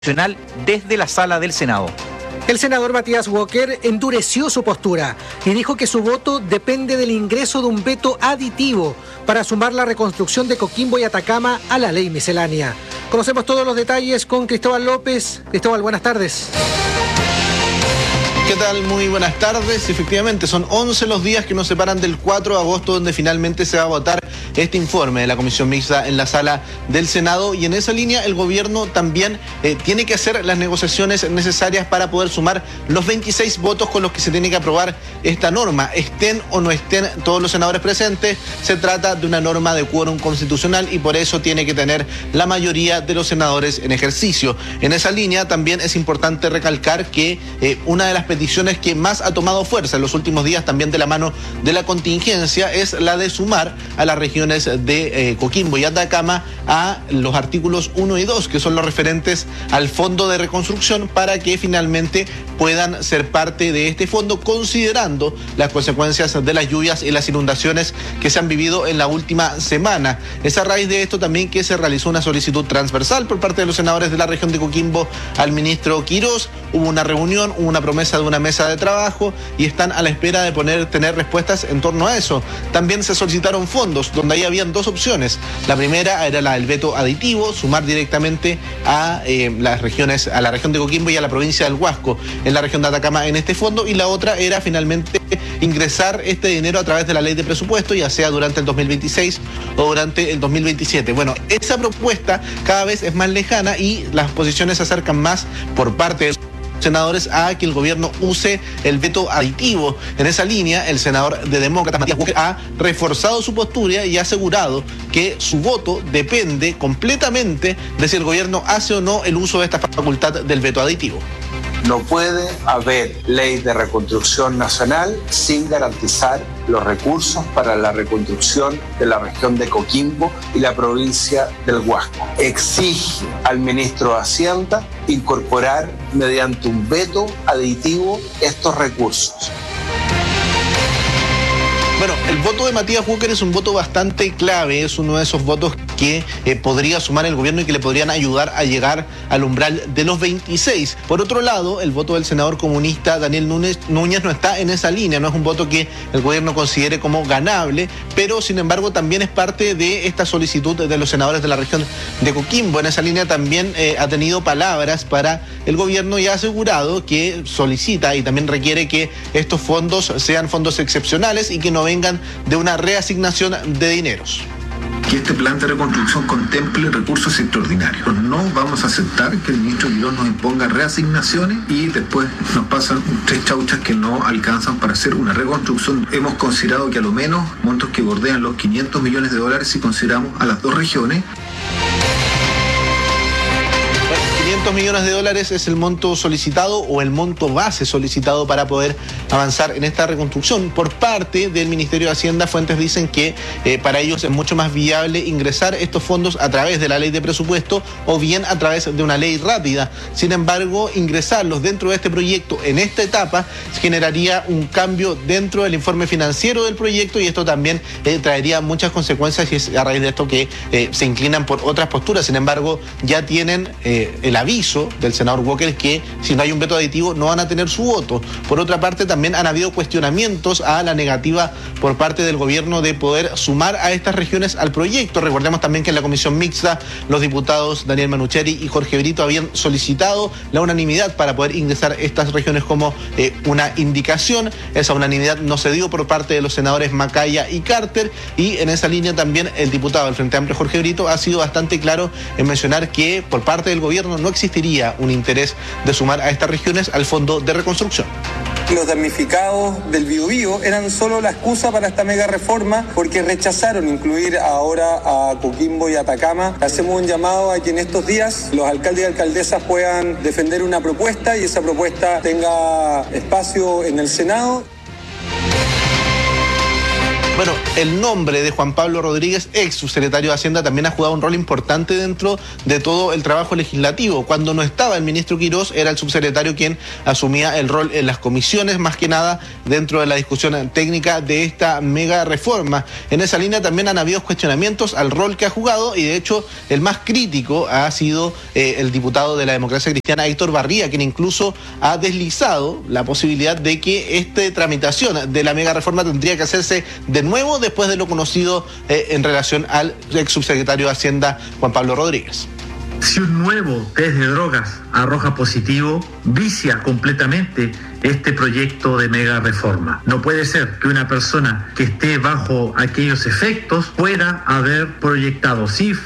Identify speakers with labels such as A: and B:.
A: desde la sala del Senado.
B: El senador Matías Walker endureció su postura y dijo que su voto depende del ingreso de un veto aditivo para sumar la reconstrucción de Coquimbo y Atacama a la ley miscelánea. Conocemos todos los detalles con Cristóbal López. Cristóbal, buenas tardes.
C: ¿Qué tal? Muy buenas tardes. Efectivamente, son 11 los días que nos separan del 4 de agosto, donde finalmente se va a votar este informe de la Comisión Mixta en la sala del Senado. Y en esa línea, el gobierno también tiene que hacer las negociaciones necesarias para poder sumar los 26 votos con los que se tiene que aprobar esta norma. Estén o no estén todos los senadores presentes, se trata de una norma de quórum constitucional y por eso tiene que tener la mayoría de los senadores en ejercicio. En esa línea, también es importante recalcar que una de las peticiones que más ha tomado fuerza en los últimos días, también de la mano de la contingencia, es la de sumar a las regiones de Coquimbo y Atacama a los artículos 1 y 2, que son los referentes al fondo de reconstrucción, para que finalmente puedan ser parte de este fondo, considerando las consecuencias de las lluvias y las inundaciones que se han vivido en la última semana. Es a raíz de esto también que se realizó una solicitud transversal por parte de los senadores de la región de Coquimbo al ministro Quirós. Hubo una reunión, hubo una promesa de una mesa de trabajo y están a la espera de tener respuestas en torno a eso. También se solicitaron fondos, donde ahí habían dos opciones. La primera era la del veto aditivo, sumar directamente a las regiones, a la región de Coquimbo y a la provincia del Huasco, en la región de Atacama, en este fondo, y la otra era finalmente ingresar este dinero a través de la ley de presupuesto, ya sea durante el 2026 o durante el 2027. Bueno, esa propuesta cada vez es más lejana y las posiciones se acercan más por parte de senadores a que el gobierno use el veto aditivo. En esa línea, el senador de Demócratas, Matías Walker, ha reforzado su postura y ha asegurado que su voto depende completamente de si el gobierno hace o no el uso de esta facultad del veto aditivo.
D: No puede haber ley de reconstrucción nacional sin garantizar los recursos para la reconstrucción de la región de Coquimbo y la provincia del Huasco. Exige al ministro de Hacienda incorporar mediante un veto aditivo estos recursos.
C: Bueno, el voto de Matías Walker es un voto bastante clave, es uno de esos votos que podría sumar el gobierno y que le podrían ayudar a llegar al umbral de los 26. Por otro lado, el voto del senador comunista Daniel Núñez no está en esa línea, no es un voto que el gobierno considere como ganable, pero sin embargo también es parte de esta solicitud de los senadores de la región de Coquimbo. En esa línea también ha tenido palabras para el gobierno y ha asegurado que solicita y también requiere que estos fondos sean fondos excepcionales y que no vengan de una reasignación de dineros.
E: Que este plan de reconstrucción contemple recursos extraordinarios. No vamos a aceptar que el ministro Quirós nos imponga reasignaciones y después nos pasan 3 chauchas que no alcanzan para hacer una reconstrucción. Hemos considerado que a lo menos montos que bordean los $500 millones si consideramos a las dos regiones.
C: 500 millones de dólares es el monto solicitado o el monto base solicitado para poder avanzar en esta reconstrucción. Por parte del Ministerio de Hacienda, fuentes dicen que para ellos es mucho más viable ingresar estos fondos a través de la ley de presupuesto o bien a través de una ley rápida. Sin embargo, ingresarlos dentro de este proyecto en esta etapa generaría un cambio dentro del informe financiero del proyecto y esto también traería muchas consecuencias y es a raíz de esto que se inclinan por otras posturas. Sin embargo, ya tienen el aviso del senador Walker que si no hay un veto aditivo no van a tener su voto. Por otra parte, también han habido cuestionamientos a la negativa por parte del gobierno de poder sumar a estas regiones al proyecto. Recordemos también que en la comisión mixta los diputados Daniel Manucheri y Jorge Brito habían solicitado la unanimidad para poder ingresar estas regiones como una indicación. Esa unanimidad no se dio por parte de los senadores Macaya y Carter y en esa línea también el diputado del Frente Amplio Jorge Brito ha sido bastante claro en mencionar que por parte del gobierno no existiría un interés de sumar a estas regiones al fondo de reconstrucción.
F: Los damnificados del Biobío eran solo la excusa para esta mega reforma porque rechazaron incluir ahora a Coquimbo y Atacama. Hacemos un llamado a que en estos días los alcaldes y alcaldesas puedan defender una propuesta y esa propuesta tenga espacio en el Senado.
C: Bueno, el nombre de Juan Pablo Rodríguez, ex subsecretario de Hacienda, también ha jugado un rol importante dentro de todo el trabajo legislativo. Cuando no estaba el ministro Quirós, era el subsecretario quien asumía el rol en las comisiones, más que nada dentro de la discusión técnica de esta mega reforma. En esa línea también han habido cuestionamientos al rol que ha jugado, y de hecho el más crítico ha sido el diputado de la Democracia Cristiana, Héctor Barría, quien incluso ha deslizado la posibilidad de que esta tramitación de la mega reforma tendría que hacerse de nuevo después de lo conocido en relación al ex subsecretario de Hacienda, Juan Pablo Rodríguez.
G: Si un nuevo test de drogas arroja positivo, vicia completamente este proyecto de mega reforma. No puede ser que una persona que esté bajo aquellos efectos pueda haber proyectado cifras